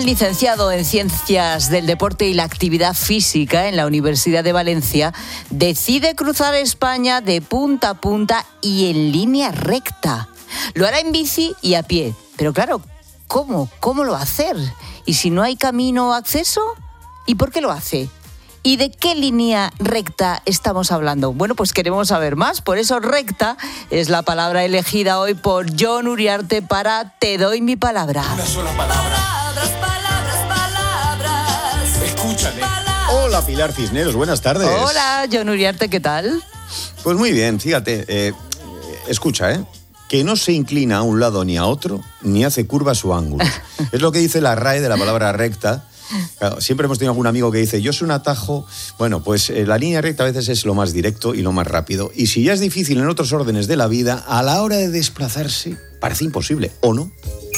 licenciado en Ciencias del Deporte y la Actividad Física en la Universidad de Valencia decide cruzar España de punta a punta y en línea recta. Lo hará en bici y a pie. Pero claro, ¿cómo? ¿Cómo lo va a hacer? ¿Y si no hay camino o acceso? ¿Y por qué lo hace? ¿Y de qué línea recta estamos hablando? Bueno, pues queremos saber más. Por eso recta es la palabra elegida hoy por Jon Uriarte para Te doy mi palabra. Una sola palabra. Palabras. Escúchame. Hola, Pilar Cisneros, buenas tardes. Hola, Jon Uriarte, ¿qué tal? Pues muy bien, fíjate. Escucha, que no se inclina a un lado ni a otro, ni hace curvas o ángulos. Es lo que dice la RAE de la palabra recta. Claro, siempre hemos tenido algún amigo que dice, yo soy un atajo. Bueno, pues la línea recta a veces es lo más directo y lo más rápido. Y si ya es difícil en otros órdenes de la vida, a la hora de desplazarse, parece imposible, ¿o no?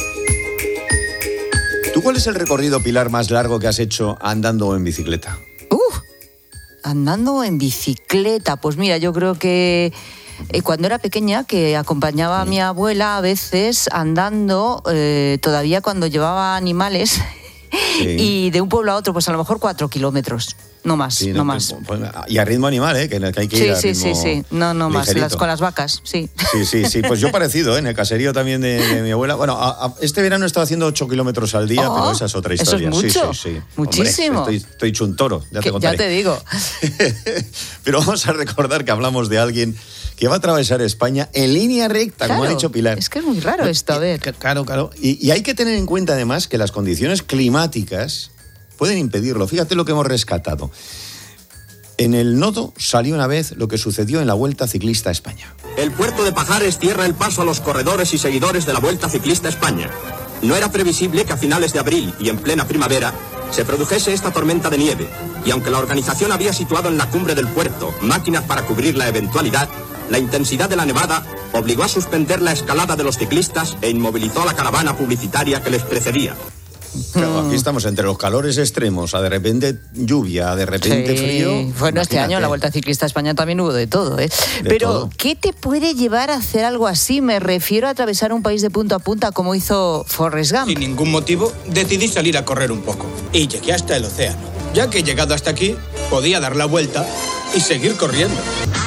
¿Tú cuál es el recorrido, Pilar, más largo que has hecho andando o en bicicleta? Andando en bicicleta. Pues mira, yo creo que cuando era pequeña, que acompañaba a mi abuela a veces andando, todavía cuando llevaba animales... Sí. Y de un pueblo a otro, pues a lo mejor 4 kilómetros, no más, sí, no más. Pues, y a ritmo animal, que hay que ir a ritmo sí, no más, con las vacas, sí. Sí, pues yo parecido, en el caserío también de mi abuela. Bueno, este verano he estado haciendo 8 kilómetros al día, pero esa es otra historia. Eso es mucho, sí. Muchísimo. Hombre, estoy hecho un toro, ya te contaré. Ya te digo. Pero vamos a recordar que hablamos de alguien que va a atravesar España en línea recta, claro, como ha dicho Pilar. Es que es muy raro esto, a ver. Claro. Y hay que tener en cuenta, además, que las condiciones climáticas pueden impedirlo. Fíjate lo que hemos rescatado. En el nodo salió una vez lo que sucedió en la Vuelta Ciclista a España. El puerto de Pajares cierra el paso a los corredores y seguidores de la Vuelta Ciclista a España. No era previsible que a finales de abril y en plena primavera se produjese esta tormenta de nieve. Y aunque la organización había situado en la cumbre del puerto máquinas para cubrir la eventualidad, la intensidad de la nevada obligó a suspender la escalada de los ciclistas e inmovilizó la caravana publicitaria que les precedía. Claro, aquí estamos entre los calores extremos, a de repente lluvia, a de repente frío. Bueno, imagínate. Este año la Vuelta Ciclista a España también hubo de todo, Pero, todo. ¿Qué te puede llevar a hacer algo así? Me refiero a atravesar un país de punta a punta como hizo Forrest Gump. Sin ningún motivo, decidí salir a correr un poco. Y llegué hasta el océano. Ya que he llegado hasta aquí, podía dar la vuelta y seguir corriendo.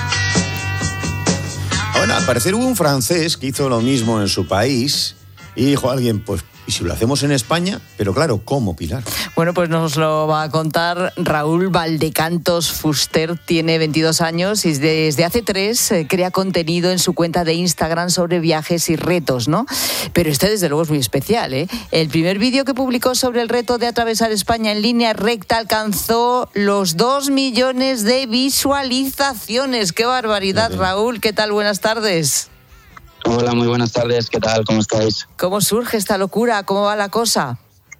Bueno, al parecer hubo un francés que hizo lo mismo en su país y dijo a alguien, pues, ¿y si lo hacemos en España? Pero claro, ¿cómo, Pilar? Bueno, pues nos lo va a contar Raúl Valdecantos Fuster. Tiene 22 años y desde hace 3 crea contenido en su cuenta de Instagram sobre viajes y retos, ¿no? Pero este desde luego es muy especial, El primer vídeo que publicó sobre el reto de atravesar España en línea recta alcanzó los 2 millones de visualizaciones. ¡Qué barbaridad, Raúl! ¿Qué tal? Buenas tardes. Hola, muy buenas tardes. ¿Qué tal? ¿Cómo estáis? ¿Cómo surge esta locura? ¿Cómo va la cosa?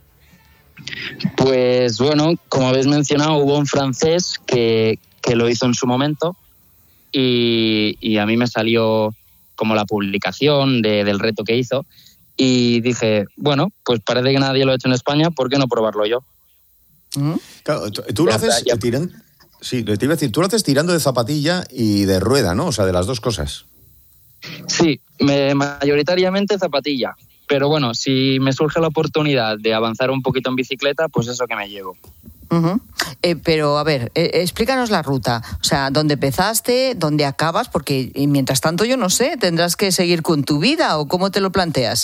Pues bueno, como habéis mencionado, hubo un francés que lo hizo en su momento y a mí me salió como la publicación del reto que hizo y dije, bueno, pues parece que nadie lo ha hecho en España, ¿por qué no probarlo yo? Claro, tú lo haces tirando... Sí, te iba a decir, tú lo haces tirando de zapatilla y de rueda, ¿no? O sea, de las dos cosas. Sí, mayoritariamente zapatilla, pero bueno, si me surge la oportunidad de avanzar un poquito en bicicleta, pues eso que me llevo. Pero a ver, explícanos la ruta, o sea, ¿dónde empezaste, dónde acabas? Porque mientras tanto yo no sé, ¿tendrás que seguir con tu vida o cómo te lo planteas?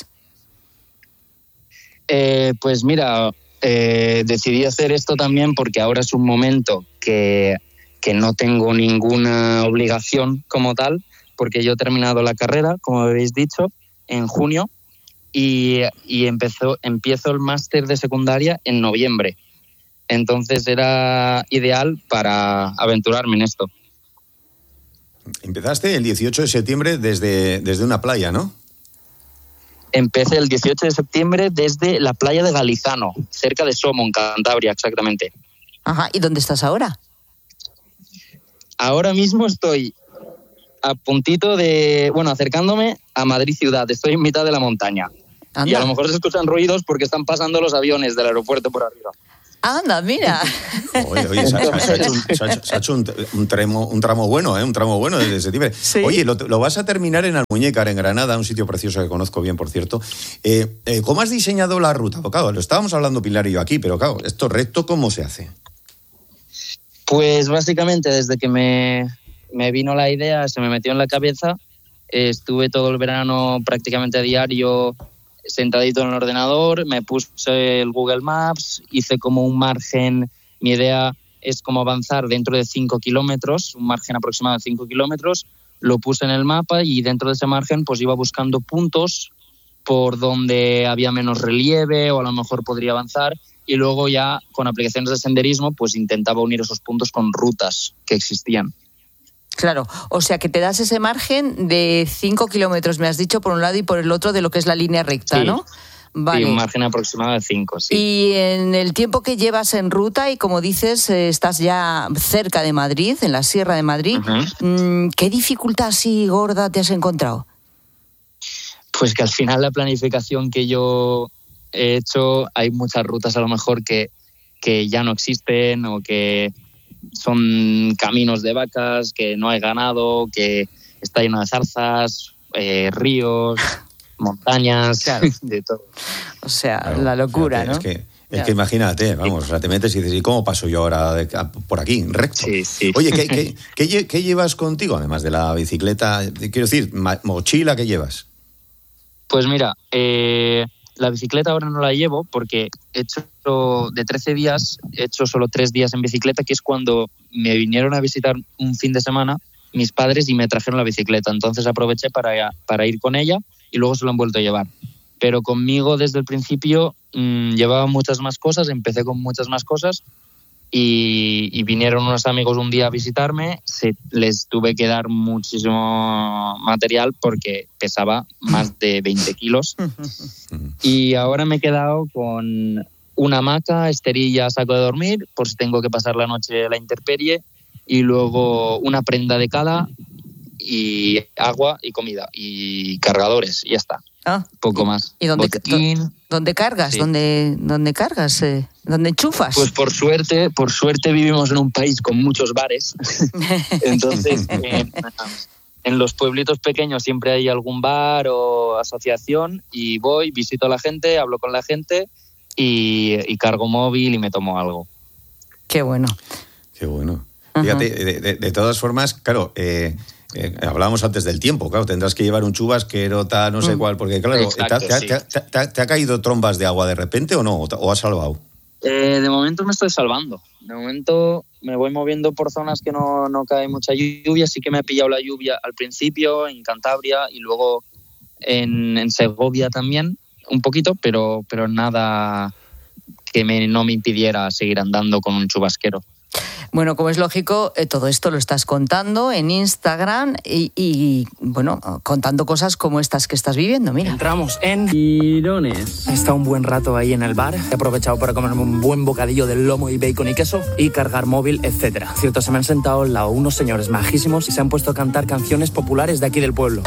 Pues mira, decidí hacer esto también porque ahora es un momento que no tengo ninguna obligación como tal, porque yo he terminado la carrera, como habéis dicho, en junio y empiezo el máster de secundaria en noviembre. Entonces era ideal para aventurarme en esto. Empezaste el 18 de septiembre desde una playa, ¿no? Empecé el 18 de septiembre desde la playa de Galizano, cerca de Somo, en Cantabria, exactamente. Ajá, ¿y dónde estás ahora? Ahora mismo estoy a puntito acercándome a Madrid ciudad. Estoy en mitad de la montaña. Anda. Y a lo mejor se escuchan ruidos porque están pasando los aviones del aeropuerto por arriba. Anda, mira. Oye, se ha hecho un tramo bueno, un tramo bueno desde septiembre. Sí. Oye, lo vas a terminar en Almuñécar, en Granada, un sitio precioso que conozco bien, por cierto. ¿Cómo has diseñado la ruta? Pues, claro, lo estábamos hablando Pilar y yo aquí, pero claro, esto recto, ¿cómo se hace? Pues básicamente desde que me vino la idea, se me metió en la cabeza, estuve todo el verano prácticamente a diario sentadito en el ordenador, me puse el Google Maps, hice como un margen, mi idea es como avanzar dentro de 5 kilómetros, un margen aproximado de 5 kilómetros, lo puse en el mapa y dentro de ese margen pues iba buscando puntos por donde había menos relieve o a lo mejor podría avanzar y luego ya con aplicaciones de senderismo pues intentaba unir esos puntos con rutas que existían. Claro, o sea que te das ese margen de 5 kilómetros, me has dicho, por un lado y por el otro de lo que es la línea recta, Sí. ¿no? Vale. Sí, un margen aproximado de 5, sí. Y en el tiempo que llevas en ruta y como dices, estás ya cerca de Madrid, en la Sierra de Madrid, ¿qué dificultad así gorda te has encontrado? Pues que al final la planificación que yo he hecho, hay muchas rutas a lo mejor que ya no existen o que son caminos de vacas, que no hay ganado, que está lleno de zarzas, ríos, montañas, Claro. de todo. O sea, Claro, la locura, fíjate, ¿no? Es que imagínate, vamos, o sea, te metes y dices, ¿y cómo paso yo ahora por aquí, recto? Sí. Oye, ¿qué llevas contigo, además de la bicicleta? Quiero decir, mochila, ¿qué llevas? Pues mira, la bicicleta ahora no la llevo porque he hecho de 13 días, he hecho solo 3 días en bicicleta, que es cuando me vinieron a visitar un fin de semana mis padres y me trajeron la bicicleta. Entonces aproveché para ir con ella y luego se lo han vuelto a llevar. Pero conmigo desde el principio llevaba muchas más cosas, empecé con muchas más cosas y vinieron unos amigos un día a visitarme, les tuve que dar muchísimo material porque pesaba más de 20 kilos y ahora me he quedado con una hamaca, esterilla, saco de dormir por si tengo que pasar la noche a la intemperie y luego una prenda de cala y agua y comida y cargadores y ya está. Poco más. ¿Y dónde cargas? Sí. ¿Dónde cargas? ¿Dónde enchufas? Pues por suerte vivimos en un país con muchos bares. Entonces, en los pueblitos pequeños siempre hay algún bar o asociación y voy, visito a la gente, hablo con la gente y cargo móvil y me tomo algo. Qué bueno. Qué bueno. Fíjate, de todas formas, claro, hablábamos antes del tiempo, claro, tendrás que llevar un chubasquero, tal, no sé cuál, porque claro, exacto, ¿te ha caído trombas de agua de repente o no? ¿O has salvado? De momento me estoy salvando. De momento me voy moviendo por zonas que no cae mucha lluvia. Sí que me ha pillado la lluvia al principio en Cantabria y luego en Segovia también, un poquito, pero nada que no me impidiera seguir andando con un chubasquero. Bueno, como es lógico, todo esto lo estás contando en Instagram y bueno, contando cosas como estas que estás viviendo, mira. Entramos en Mirones. He estado un buen rato ahí en el bar. He aprovechado para comerme un buen bocadillo de lomo y bacon y queso y cargar móvil, etcétera. Cierto, se me han sentado al lado unos señores majísimos y se han puesto a cantar canciones populares de aquí del pueblo.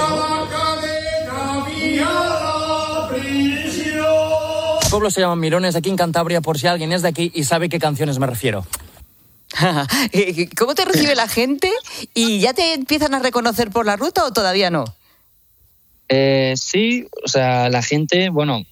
El pueblo se llama Mirones, aquí en Cantabria, por si alguien es de aquí y sabe qué canciones me refiero. ¿Cómo te recibe la gente? ¿Y ya te empiezan a reconocer por la ruta o todavía no? Sí, o sea, la gente, bueno,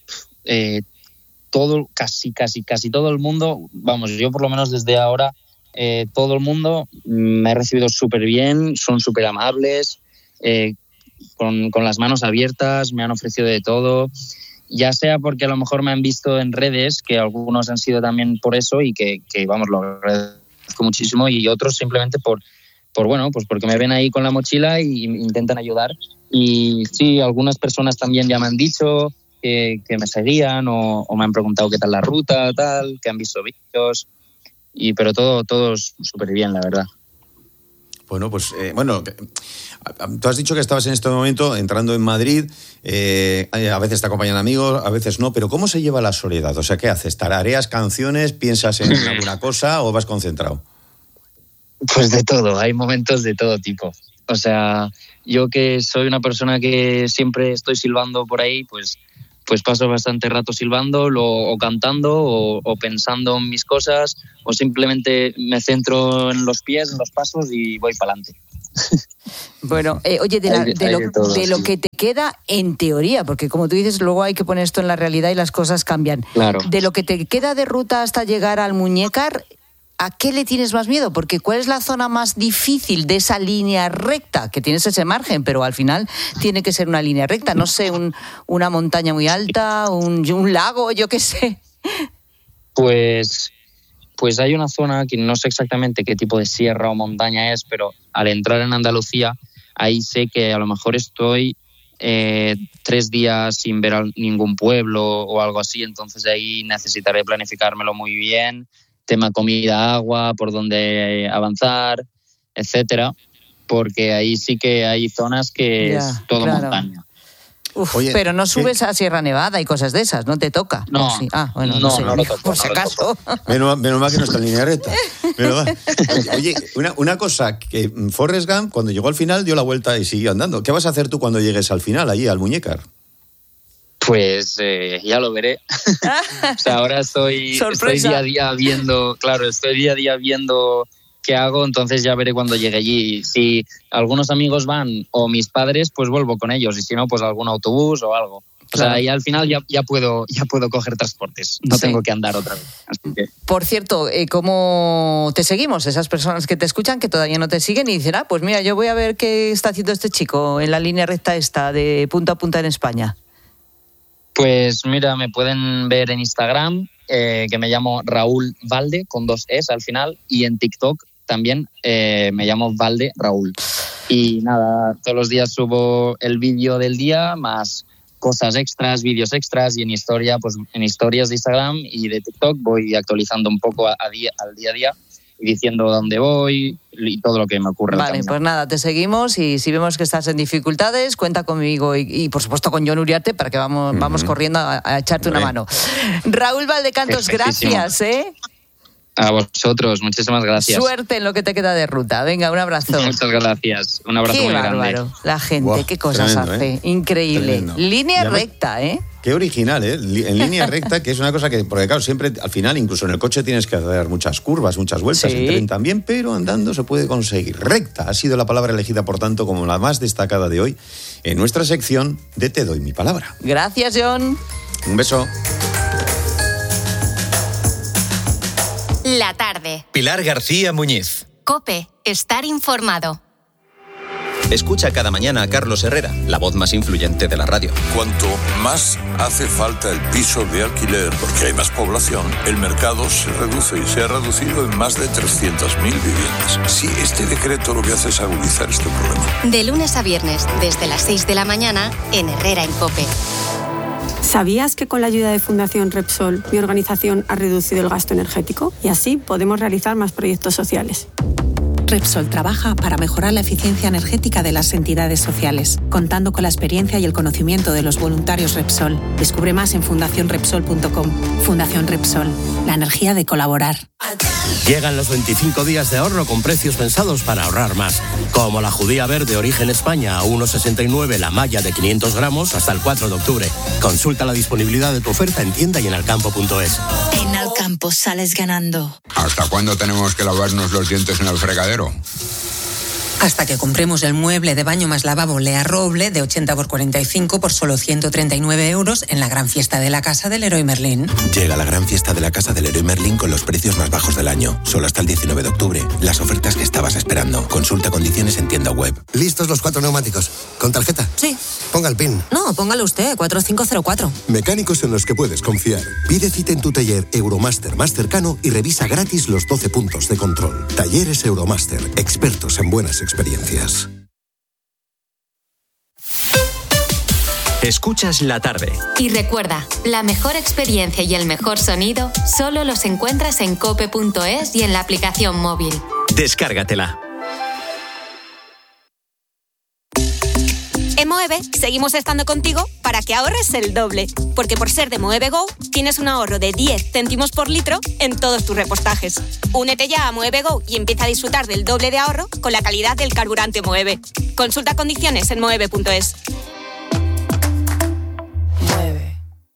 casi todo el mundo, vamos, yo por lo menos desde ahora, todo el mundo me ha recibido súper bien, son súper amables, con las manos abiertas, me han ofrecido de todo, ya sea porque a lo mejor me han visto en redes, que algunos han sido también por eso y que vamos, lo agradezco muchísimo, y otros simplemente por bueno, pues porque me ven ahí con la mochila y intentan ayudar. Y sí, algunas personas también ya me han dicho que me seguían o me han preguntado qué tal la ruta, tal, que han visto vídeos, pero todo súper bien, la verdad. Bueno, pues tú has dicho que estabas en este momento entrando en Madrid, a veces te acompañan amigos, a veces no, pero ¿cómo se lleva la soledad? O sea, ¿qué haces? ¿Tarareas canciones? ¿Piensas en alguna cosa o vas concentrado? Pues de todo, hay momentos de todo tipo. O sea, yo que soy una persona que siempre estoy silbando por ahí, pues pues paso bastante rato silbando o cantando o pensando en mis cosas, o simplemente me centro en los pies, en los pasos y voy para adelante. Bueno, oye, de lo que te queda en teoría, porque como tú dices, luego hay que poner esto en la realidad y las cosas cambian. Claro. De lo que te queda de ruta hasta llegar al Muñécar, ¿a qué le tienes más miedo? Porque ¿cuál es la zona más difícil de esa línea recta? Que tienes ese margen, pero al final tiene que ser una línea recta. No sé, una montaña muy alta, un lago, yo qué sé. Pues hay una zona que no sé exactamente qué tipo de sierra o montaña es, pero al entrar en Andalucía, ahí sé que a lo mejor estoy 3 días sin ver ningún pueblo o algo así, entonces ahí necesitaré planificármelo muy bien, tema comida, agua, por dónde avanzar, etcétera, porque ahí sí que hay zonas que es todo montaña. Uf, oye, pero no subes a Sierra Nevada y cosas de esas, no te toca. No, sí. Bueno, no sé, lo toco, por si acaso. Menos mal que no está en línea recta. Oye, una cosa, que Forrest Gump, cuando llegó al final, dio la vuelta y siguió andando. ¿Qué vas a hacer tú cuando llegues al final, allí, al Muñécar? Pues ya lo veré. O sea, ahora estoy día a día viendo qué hago, entonces ya veré cuando llegue allí. Si algunos amigos van o mis padres, pues vuelvo con ellos, y si no, pues algún autobús o algo. Claro. O sea, y al final ya puedo coger transportes, no tengo que andar otra vez. Así que... Por cierto, ¿cómo te seguimos? Esas personas que te escuchan, que todavía no te siguen y dicen, pues mira, yo voy a ver qué está haciendo este chico en la línea recta esta de punta a punta en España. Pues mira, me pueden ver en Instagram, que me llamo Raúl Valde, con 2 Es al final, y en TikTok también me llamo Valde Raúl. Y nada, todos los días subo el vídeo del día, más cosas extras, vídeos extras, y en historias de Instagram y de TikTok voy actualizando un poco al día a día y diciendo dónde voy y todo lo que me ocurre. Vale, pues nada, te seguimos, y si vemos que estás en dificultades, cuenta conmigo y por supuesto con Jon Uriarte, para que vamos corriendo a echarte una mano. Raúl Valdecantos, gracias, A vosotros, muchísimas gracias. Suerte en lo que te queda de ruta. Venga, un abrazo. Muchas gracias. Un abrazo muy grande. La gente, qué cosas hace. Increíble. Tremendo. Línea recta, Qué original, En línea recta, que es una cosa que, porque claro, siempre al final, incluso en el coche tienes que hacer muchas curvas, muchas vueltas, en tren también, pero andando se puede conseguir. Recta ha sido la palabra elegida, por tanto, como la más destacada de hoy en nuestra sección de Te doy mi palabra. Gracias, Jon. Un beso. La tarde. Pilar García Muñiz. COPE. Estar informado. Escucha cada mañana a Carlos Herrera, la voz más influyente de la radio. Cuanto más hace falta el piso de alquiler, porque hay más población, el mercado se reduce y se ha reducido en más de 300.000 viviendas. Sí, este decreto lo que hace es agudizar este problema. De lunes a viernes, desde las 6 de la mañana, en Herrera en COPE. ¿Sabías que con la ayuda de Fundación Repsol, mi organización ha reducido el gasto energético? Y así podemos realizar más proyectos sociales. Repsol trabaja para mejorar la eficiencia energética de las entidades sociales, contando con la experiencia y el conocimiento de los voluntarios Repsol. Descubre más en fundacionrepsol.com. Fundación Repsol, la energía de colaborar. Llegan los 25 días de ahorro con precios pensados para ahorrar más. Como la judía verde Origen España a 1,69 la malla de 500 gramos hasta el 4 de octubre. Consulta la disponibilidad de tu oferta en tienda y en alcampo.es. En Alcampo sales ganando. ¿Hasta cuándo tenemos que lavarnos los dientes en el fregadero? Hasta que compremos el mueble de baño más lavabo Lea Roble de 80 por 45 por solo 139 € en la gran fiesta de la casa del Leroy Merlin. Llega la gran fiesta de la casa del Leroy Merlin con los precios más bajos del año. Solo hasta el 19 de octubre. Las ofertas que estabas esperando. Consulta condiciones en tienda web. ¿Listos los 4 neumáticos? ¿Con tarjeta? Sí. Ponga el PIN. No, póngalo usted, 4504. Mecánicos en los que puedes confiar. Pide cita en tu taller Euromaster más cercano y revisa gratis los 12 puntos de control. Talleres Euromaster. Expertos en buenas experiencias. Escuchas La Tarde. Y recuerda, la mejor experiencia y el mejor sonido solo los encuentras en cope.es y en la aplicación móvil. Descárgatela. En Moeve seguimos estando contigo para que ahorres el doble, porque por ser de Moeve Go tienes un ahorro de 10 céntimos por litro en todos tus repostajes. Únete ya a Moeve Go y empieza a disfrutar del doble de ahorro con la calidad del carburante Moeve. Consulta condiciones en moeve.es.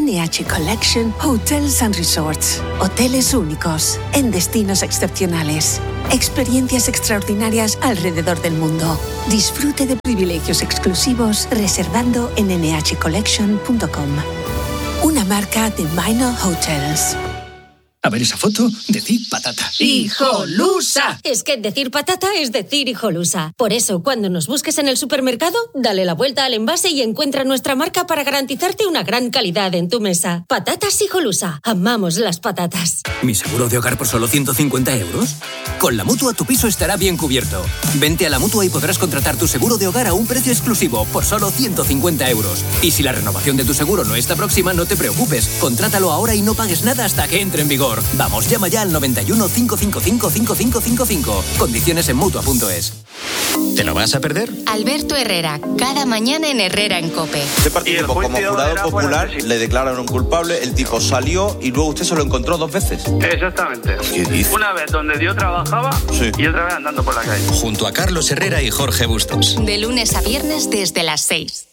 NH Collection Hotels and Resorts. Hoteles únicos, en destinos excepcionales. Experiencias extraordinarias alrededor del mundo. Disfrute de privilegios exclusivos reservando en nhcollection.com. Una marca de Minor Hotels. A ver esa foto, decid patata. ¡Hijolusa! Es que decir patata es decir hijolusa. Por eso, cuando nos busques en el supermercado, dale la vuelta al envase y encuentra nuestra marca para garantizarte una gran calidad en tu mesa. Patatas Hijolusa. Amamos las patatas. ¿Mi seguro de hogar por solo 150 euros? Con la Mutua tu piso estará bien cubierto. Vente a la Mutua y podrás contratar tu seguro de hogar a un precio exclusivo por solo 150 euros. Y si la renovación de tu seguro no está próxima, no te preocupes. Contrátalo ahora y no pagues nada hasta que entre en vigor. Vamos, llama ya al 91 555 5555. Condiciones en Mutua.es. ¿Te lo vas a perder? Alberto Herrera, cada mañana en Herrera en COPE. Usted participó como jurado popular, le declararon culpable, el tipo salió y luego usted se lo encontró 2 veces. Exactamente. ¿Qué dice? Una vez donde yo trabajaba y otra vez andando por la calle. Junto a Carlos Herrera y Jorge Bustos. De lunes a viernes desde las 6.